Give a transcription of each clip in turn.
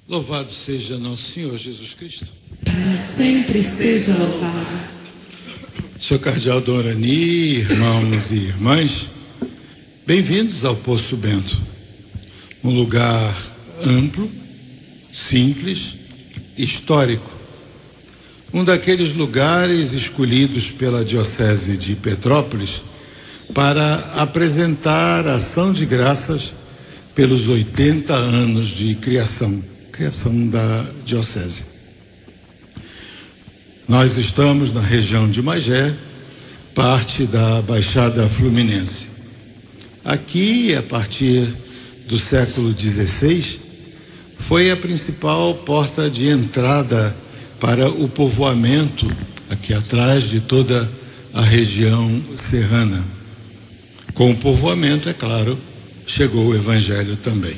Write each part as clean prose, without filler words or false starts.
Louvado seja nosso Senhor Jesus Cristo. Para sempre seja louvado. Senhor Cardeal Dorani, irmãos e irmãs, bem-vindos ao Poço Bento. Um lugar amplo, simples, histórico. Um daqueles lugares escolhidos pela Diocese de Petrópolis para apresentar a ação de graças pelos 80 anos de criação da Diocese. Nós estamos na região de Magé, parte da Baixada Fluminense. Aqui, a partir do século XVI, foi a principal porta de entrada para o povoamento, aqui atrás de toda a região serrana. Com o povoamento, é claro, chegou o Evangelho também.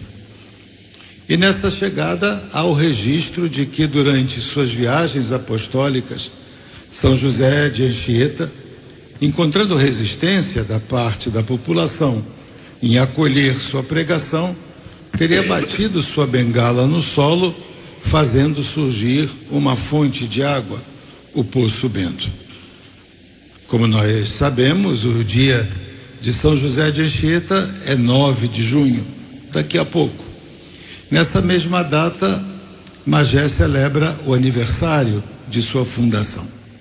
E nessa chegada há o registro de que durante suas viagens apostólicas, São José de Anchieta, encontrando resistência da parte da população em acolher sua pregação, teria batido sua bengala no solo, fazendo surgir uma fonte de água, o Poço Bento. Como nós sabemos, o dia de São José de Anchieta é 9 de junho, daqui a pouco. Nessa mesma data, Magé celebra o aniversário de sua fundação.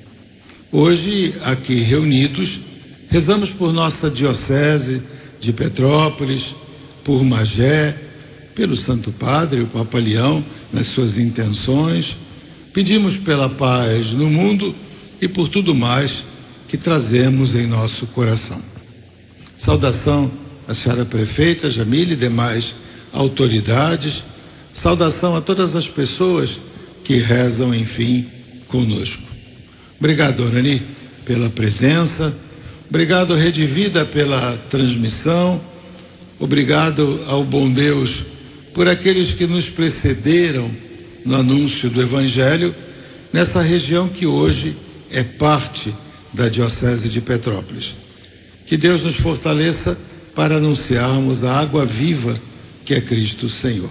Hoje, aqui reunidos, rezamos por nossa Diocese de Petrópolis, por Magé, pelo Santo Padre, o Papa Leão, nas suas intenções. Pedimos pela paz no mundo e por tudo mais que trazemos em nosso coração. Saudação à senhora prefeita Jamile e demais autoridades, saudação a todas as pessoas que rezam, enfim, conosco. Obrigado, Orani, pela presença, obrigado, Rede Vida, pela transmissão, obrigado ao bom Deus por aqueles que nos precederam no anúncio do Evangelho nessa região que hoje é parte da Diocese de Petrópolis. Que Deus nos fortaleça para anunciarmos a água viva que é Cristo Senhor.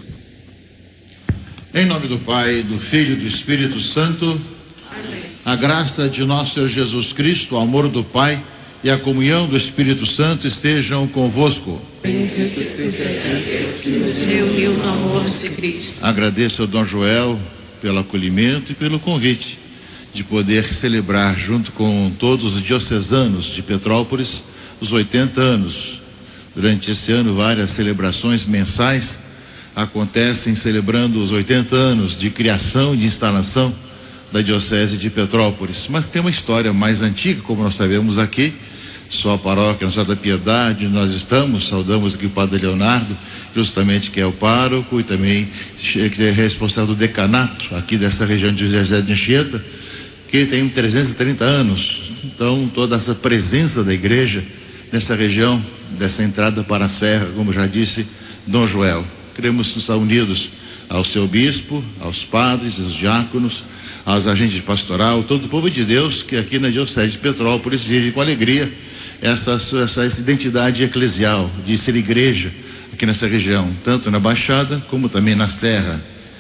Em nome do Pai, do Filho e do Espírito Santo. Amém. A graça de nosso Senhor Jesus Cristo, o amor do Pai e a comunhão do Espírito Santo estejam convosco. Bendito seja Deus que nos reuniu no amor de Cristo. Agradeço ao Dom Joel pelo acolhimento e pelo convite de poder celebrar junto com todos os diocesanos de Petrópolis os 80 anos. Durante esse ano, várias celebrações mensais acontecem celebrando os 80 anos de criação e de instalação da Diocese de Petrópolis. Mas tem uma história mais antiga, como nós sabemos aqui, só a paróquia Nossa Senhora da Piedade, nós estamos, saudamos aqui o Padre Leonardo, justamente que é o pároco e também que é responsável do decanato aqui dessa região de José de Anchieta, que tem 330 anos. Então, toda essa presença da igreja nessa região, dessa entrada para a serra, como já disse Dom Joel. Queremos estar unidos ao seu bispo, aos padres, aos diáconos, aos agentes de pastoral, todo o povo de Deus que aqui na Diocese de Petrópolis vive com alegria essa identidade eclesial de ser igreja aqui nessa região, tanto na Baixada como também na Serra.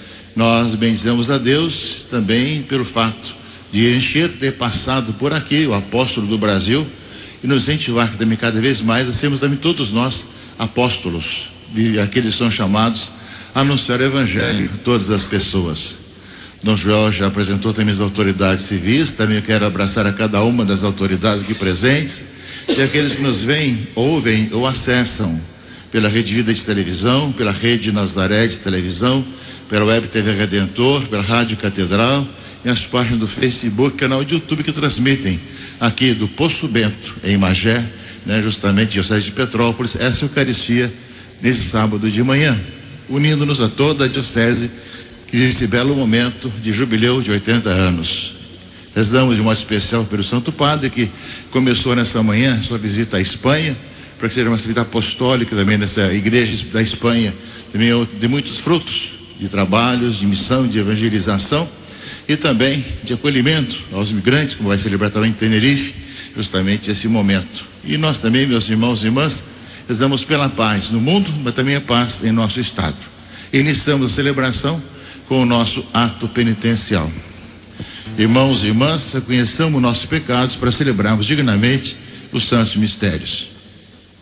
Nós bendizemos a Deus também pelo fato de Anchieta ter passado por aqui, o apóstolo do Brasil, e nos incentivar também cada vez mais a sermos também todos nós apóstolos, e aqueles são chamados a anunciar o Evangelho a todas as pessoas. Dom Joel já apresentou também as autoridades civis, também eu quero abraçar a cada uma das autoridades aqui presentes, e aqueles que nos veem, ouvem ou acessam pela Rede Vida de televisão, pela Rede Nazaré de televisão, pela Web TV Redentor, pela Rádio Catedral, e as páginas do Facebook, canal de YouTube que transmitem aqui do Poço Bento, em Magé, justamente Diocese de Petrópolis, essa Eucaristia nesse sábado de manhã, unindo-nos a toda a Diocese que vive esse belo momento de jubileu de 80 anos. Rezamos de modo especial pelo Santo Padre, que começou nessa manhã sua visita à Espanha, para que seja uma visita apostólica também nessa igreja da Espanha, também de muitos frutos de trabalhos, de missão, de evangelização, e também de acolhimento aos migrantes, como vai celebrar também em Tenerife, justamente esse momento. E nós também, meus irmãos e irmãs, rezamos pela paz no mundo, mas também a paz em nosso estado. Iniciamos a celebração com o nosso ato penitencial. Irmãos e irmãs, reconheçamos nossos pecados para celebrarmos dignamente os santos mistérios.